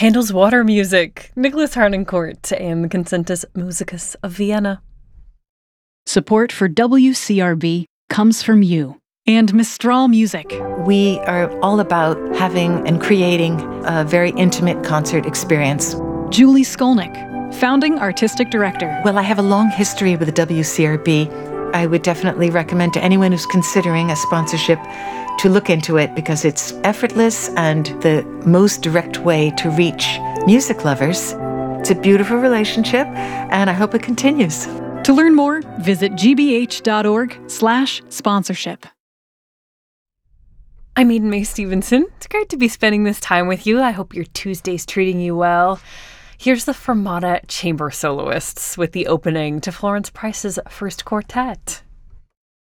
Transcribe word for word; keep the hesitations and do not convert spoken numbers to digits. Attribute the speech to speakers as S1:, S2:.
S1: Handel's Water Music, Nicholas Harnoncourt, and the Concertus Musicus of Vienna.
S2: Support for W C R B comes from you and Mistral Music.
S3: We are all about having and creating a very intimate concert experience.
S2: Julie Skolnick, founding artistic director.
S3: Well, I have a long history with the W C R B. I would definitely recommend to anyone who's considering a sponsorship to look into it because it's effortless and the most direct way to reach music lovers. It's a beautiful relationship, and I hope it continues.
S2: To learn more, visit gbh.org slash sponsorship.
S1: I'm Eden Mae Stevenson. It's great to be spending this time with you. I hope your Tuesday's treating you well. Here's the Fermata Chamber Soloists with the opening to Florence Price's first quartet.